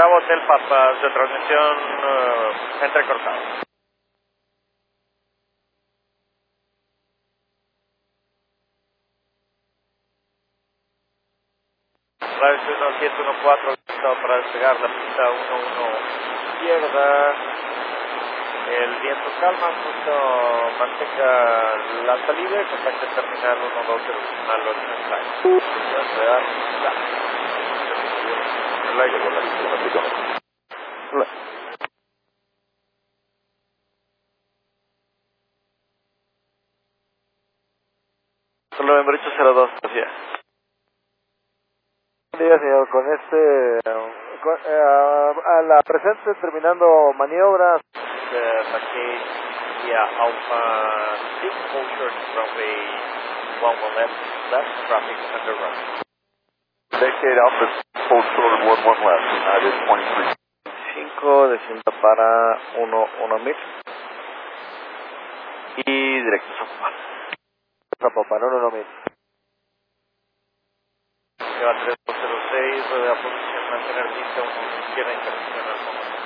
Bravo Hotel Papa, de transmisión entrecortada. Radio 1714, listo para despegar la pista 11 izquierda. El viento calma, punto, mantenga la salida y contacte el terminal 120 al 80. El aire con la pista. Solo en Brecho 02, gracias. Buen día, señor. A la presente terminando maniobras. Paquet via Alpha 6, full short runway 11 left, traffic under run. Vacate Alpha, full short 11 left, this 23. 5, descienda para 1000 y directo a Zapopan. Zapopan, 1000. Lleva 3206, rueda posición, mantener pista 1 izquierda, interacción al fondo.